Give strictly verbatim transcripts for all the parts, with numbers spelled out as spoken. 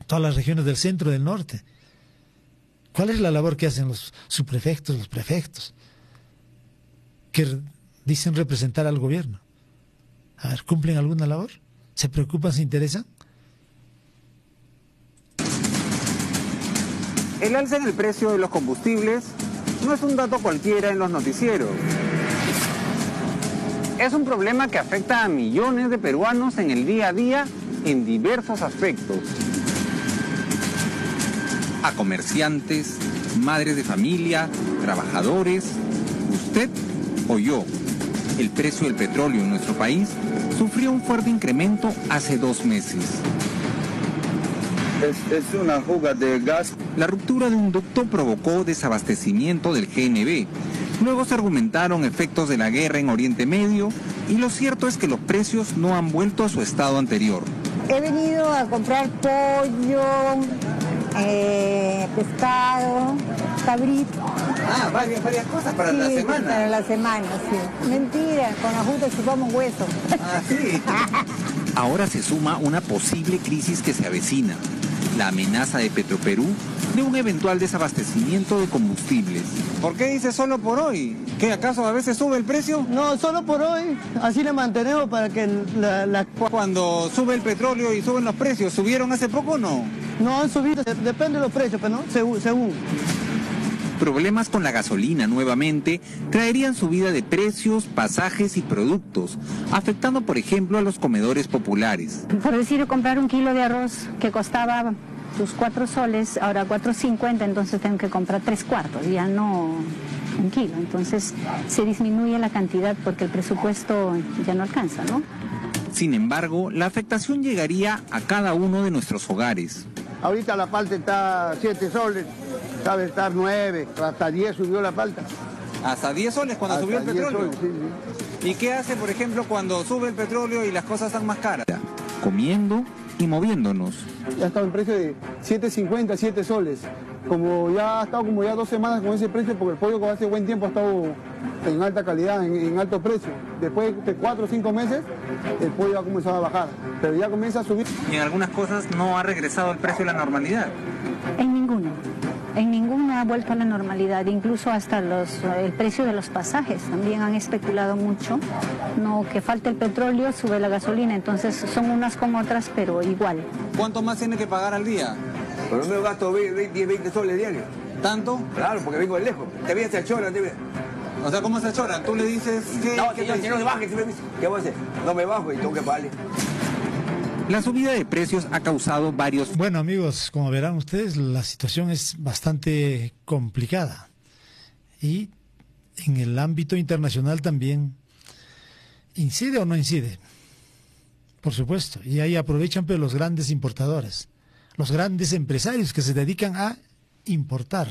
todas las regiones del centro y del norte. ¿Cuál es la labor que hacen los subprefectos, los prefectos, que dicen representar al gobierno? A ver, ¿cumplen alguna labor? ¿Se preocupan, se interesan? El alza en el precio de los combustibles no es un dato cualquiera en los noticieros. Es un problema que afecta a millones de peruanos en el día a día en diversos aspectos. A comerciantes, madres de familia, trabajadores, usted o yo. El precio del petróleo en nuestro país sufrió un fuerte incremento hace dos meses. Es, es una fuga de gas. La ruptura de un ducto provocó desabastecimiento del G N B. Luego se argumentaron efectos de la guerra en Oriente Medio y lo cierto es que los precios no han vuelto a su estado anterior. He venido a comprar pollo, eh, pescado, cabrito. Ah, varias, varias cosas para sí, la semana. Para la semana, sí. Mentira, con la justa chupamos hueso. Ah, sí. Ahora se suma una posible crisis que se avecina. La amenaza de Petroperú de un eventual desabastecimiento de combustibles. ¿Por qué dice solo por hoy? ¿Qué acaso a veces sube el precio? No, solo por hoy. Así le mantenemos para que la, la... Cuando sube el petróleo y suben los precios, ¿subieron hace poco o no? No han subido, depende de los precios, pero no, según. según. Problemas con la gasolina nuevamente traerían subida de precios, pasajes y productos, afectando por ejemplo a los comedores populares. Por decir, comprar un kilo de arroz que costaba sus cuatro soles, ahora cuatro cincuenta, entonces tengo que comprar tres cuartos, ya no un kilo. Entonces se disminuye la cantidad porque el presupuesto ya no alcanza, ¿no? Sin embargo, la afectación llegaría a cada uno de nuestros hogares. Ahorita la palta está siete soles, sabe estar nueve, hasta diez subió la palta. ¿Hasta diez soles cuando hasta subió el petróleo? Soles, sí, sí. ¿Y qué hace, por ejemplo, cuando sube el petróleo y las cosas están más caras? Comiendo y moviéndonos. Ya ha estado en precio de siete cincuenta, siete soles. Como ya ha estado como ya dos semanas con ese precio, porque el pollo con hace buen tiempo ha estado en alta calidad, en, en alto precio. Después de cuatro o cinco meses, el pollo ha comenzado a bajar, pero ya comienza a subir. ¿Y en algunas cosas no ha regresado el precio a la normalidad? En ninguno. En ninguno ha vuelto a la normalidad, incluso hasta los, el precio de los pasajes también han especulado mucho. No, que falta el petróleo, sube la gasolina, entonces son unas como otras, pero igual. ¿Cuánto más tiene que pagar al día? Por lo menos gasto veinte, veinte soles diarios. ¿Tanto? Claro, porque vengo de lejos. Te voy a hacer chora, te voy O sea, ¿cómo se choran? Tú le dices que... No, ¿qué señor, te si no me baje, ¿qué voy a hacer? No me bajo y tengo que pagarle. La subida de precios ha causado varios... Bueno, amigos, como verán ustedes, la situación es bastante complicada. Y en el ámbito internacional también incide o no incide. Por supuesto. Y ahí aprovechan pero los grandes importadores, los grandes empresarios que se dedican a importar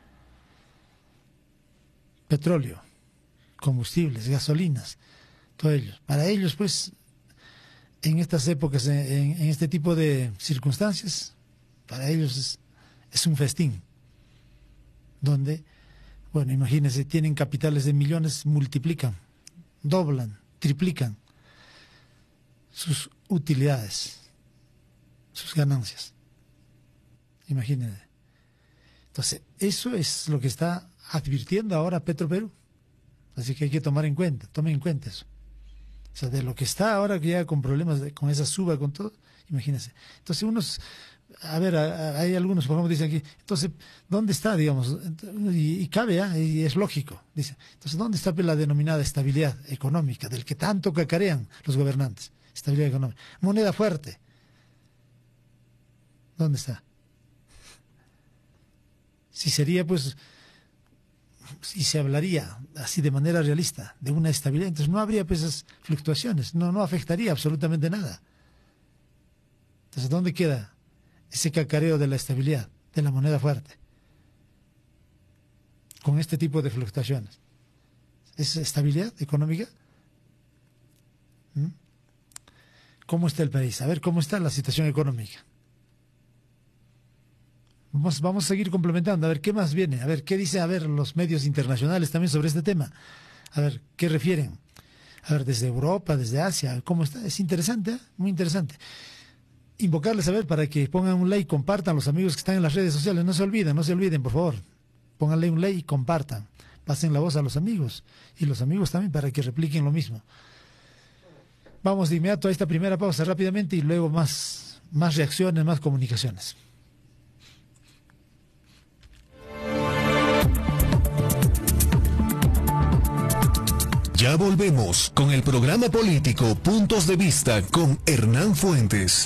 petróleo, combustibles, gasolinas, todo ello. Para ellos, pues, en estas épocas, en, en este tipo de circunstancias, para ellos es, es un festín, donde, bueno, imagínense, tienen capitales de millones, multiplican, doblan, triplican sus utilidades, sus ganancias. Imagínense. Entonces, eso es lo que está advirtiendo ahora Petroperú. Así que hay que tomar en cuenta, tomen en cuenta eso. O sea, de lo que está ahora que ya con problemas, de, con esa suba, con todo, imagínense. Entonces unos, a ver, a, a, hay algunos, por ejemplo, dicen aquí, entonces, ¿dónde está, digamos? Y, y cabe, ¿eh? Y es lógico, dice. Entonces, ¿dónde está la denominada estabilidad económica, del que tanto cacarean los gobernantes? Estabilidad económica. Moneda fuerte. ¿Dónde está? Si sería, pues, si se hablaría así de manera realista de una estabilidad, entonces no habría pues esas fluctuaciones, no, no afectaría absolutamente nada. Entonces, ¿dónde queda ese cacareo de la estabilidad, de la moneda fuerte? Con este tipo de fluctuaciones. ¿Es estabilidad económica? ¿Mm? ¿Cómo está el país? A ver, ¿cómo está la situación económica? Vamos, vamos a seguir complementando, a ver qué más viene, a ver qué dice, a ver los medios internacionales también sobre este tema, a ver qué refieren, a ver desde Europa, desde Asia, cómo está, es interesante, ¿eh? Muy interesante. invocarles a ver para que pongan un like, compartan los amigos que están en las redes sociales, no se olviden, no se olviden, por favor, pónganle un like y compartan, pasen la voz a los amigos y los amigos también para que repliquen lo mismo. Vamos de inmediato a esta primera pausa rápidamente y luego más, más reacciones, más comunicaciones. Ya volvemos con el programa político Puntos de Vista con Hernán Fuentes.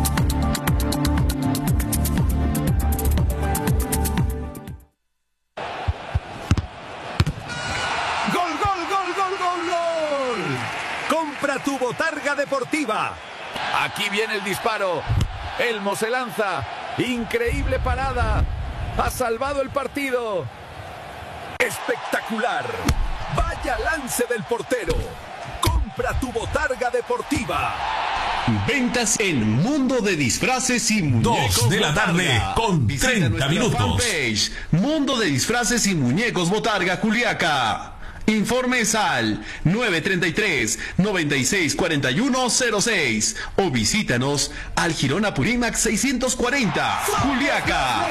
¡Gol, gol, gol, gol, gol, gol! Compra tu botarga deportiva. Aquí viene el disparo. Elmo se lanza. Increíble parada. Ha salvado el partido. Espectacular. Vaya lance del portero. Compra tu botarga deportiva. Ventas en Mundo de Disfraces y Muñecos. Dos de la tarde con Visita treinta minutos. Fanpage, Mundo de Disfraces y Muñecos Botarga Juliaca. Informes al nueve treinta y tres, noventa y seis cuarenta y uno cero seis o visítanos al Girón Apurímac seiscientos cuarenta, Juliaca.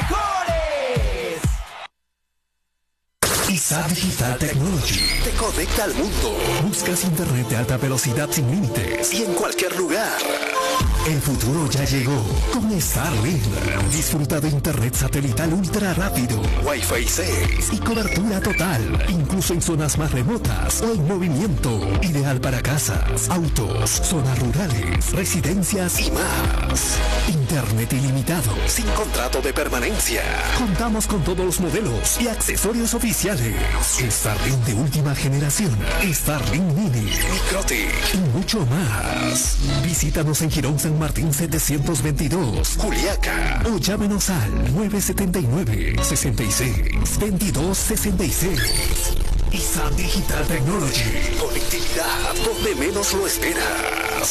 I S A Digital Technology te conecta al mundo. Buscas internet de alta velocidad sin límites y en cualquier lugar. El futuro ya llegó con Starlink. Disfruta de internet satelital ultra rápido, Wi-Fi seis y cobertura total, incluso en zonas más remotas o en movimiento. Ideal para casas, autos, zonas rurales, residencias y más. Internet ilimitado, sin contrato de permanencia. Contamos con todos los modelos y accesorios oficiales. Starlink de última generación, Starlink Mini, Microtic y mucho más. Visítanos en Girón San Martín setecientos veintidós, Juliaca, o llámenos al nueve siete nueve, seis seis, veintidós sesenta y seis. I S A Digital Technology, conectividad donde menos lo esperas.